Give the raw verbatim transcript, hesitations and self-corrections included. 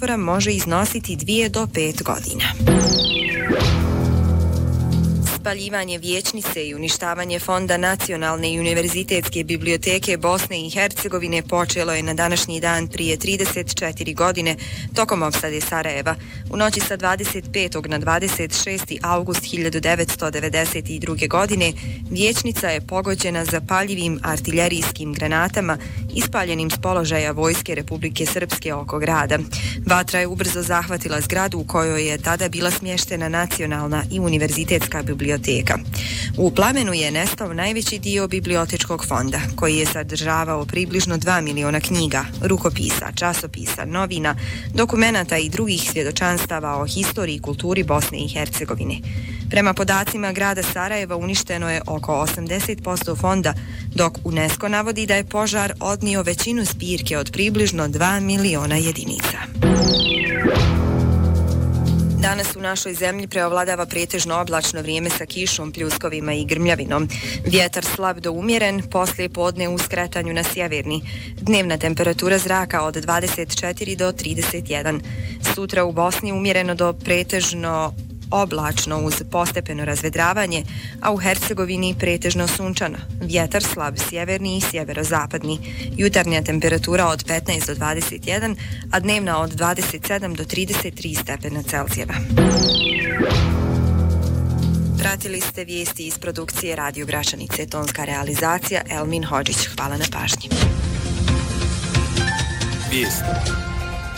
zatvora može iznositi dvije do pet godina. Spaljivanje vijećnice i uništavanje Fonda Nacionalne i univerzitetske biblioteke Bosne i Hercegovine počelo je na današnji dan prije trideset četiri godine tokom opsade Sarajeva. U noći sa dvadeset petog na dvadeset šesti avgust hiljadu devetsto devedeset druge. godine vijećnica je pogođena zapaljivim artiljerijskim granatama ispaljenim s položaja Vojske Republike Srpske oko grada. Vatra je ubrzo zahvatila zgradu u kojoj je tada bila smještena Nacionalna i univerzitetska biblioteka. U plamenu je nestao najveći dio bibliotečkog fonda, koji je sadržavao približno dva miliona knjiga, rukopisa, časopisa, novina, dokumenata i drugih svjedočanstava o historiji i kulturi Bosne i Hercegovine. Prema podacima grada Sarajeva uništeno je oko osamdeset posto fonda, dok UNESCO navodi da je požar odnio većinu zbirke od približno dva miliona jedinica. Danas u našoj zemlji preovladava pretežno oblačno vrijeme sa kišom, pljuskovima i grmljavinom. Vjetar slab do umjeren, poslije podne u skretanju na sjeverni. Dnevna temperatura zraka od dvadeset četiri do trideset jedan. Sutra u Bosni umjereno do pretežno oblačno uz postepeno razvedravanje, a u Hercegovini pretežno sunčano. Vjetar slab sjeverni i sjeverozapadni. Jutarnja temperatura od petnaest do dvadeset jedan, a dnevna od dvadeset sedam do trideset tri stepena Celzijeva. Pratili ste vijesti iz produkcije Radio Gračanice, tonska realizacija Elmin Hodžić. Hvala na pažnji. Vijesti.